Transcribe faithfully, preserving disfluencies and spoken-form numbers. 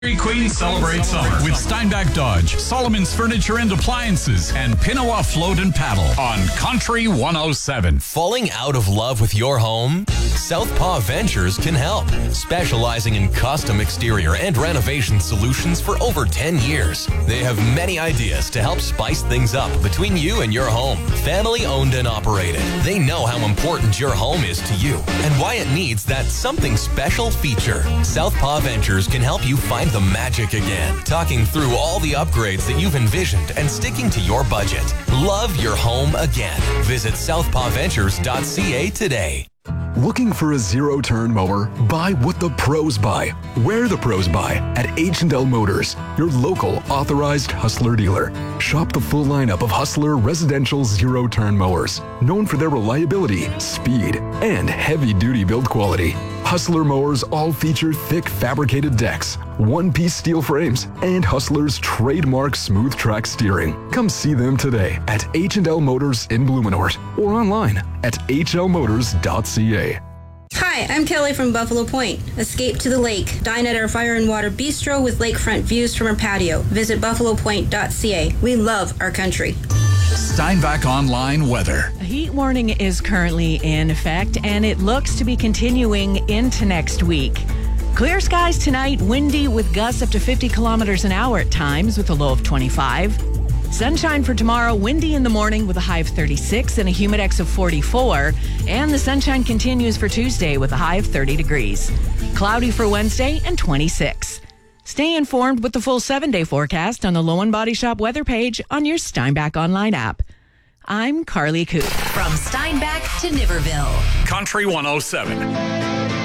Dairy Queen celebrates summer with Steinbach Dodge, Solomon's Furniture and Appliances, and Pinawa Float and Paddle on Country one oh seven. Falling out of love with your home? Southpaw Ventures can help. Specializing in custom exterior and renovation solutions for over ten years. They have many ideas to help spice things up between you and your home. Family owned and operated. They know how important your home is to you and why it needs that something special feature. Southpaw Ventures can help you find the magic again. Talking through all the upgrades that you've envisioned and sticking to your budget. Love your home again. Visit southpaw ventures dot c a today. Looking for a zero-turn mower? Buy what the pros buy. Where the pros buy at H and L Motors, your local authorized Hustler dealer. Shop the full lineup of Hustler residential zero-turn mowers, known for their reliability, speed, and heavy-duty build quality. Hustler mowers all feature thick fabricated decks, one-piece steel frames, and Hustler's trademark smooth track steering. Come see them today at H and L Motors in Blumenort or online at h l motors dot c a. Hi, I'm Kelly from Buffalo Point. Escape to the lake. Dine at our Fire and Water Bistro with lakefront views from our patio. Visit buffalo point dot c a. We love our country. Steinbach Online weather. A heat warning is currently in effect, and it looks to be continuing into next week. Clear skies tonight, windy with gusts up to fifty kilometers an hour at times with a low of twenty-five. Sunshine for tomorrow, windy in the morning with a high of thirty-six and a humidex of forty-four. And the sunshine continues for Tuesday with a high of thirty degrees. Cloudy for Wednesday and twenty-six. Stay informed with the full seven-day forecast on the Low and Body Shop weather page on your Steinbach Online app. I'm Carly Coop. From Steinbach to Niverville. Country one oh seven.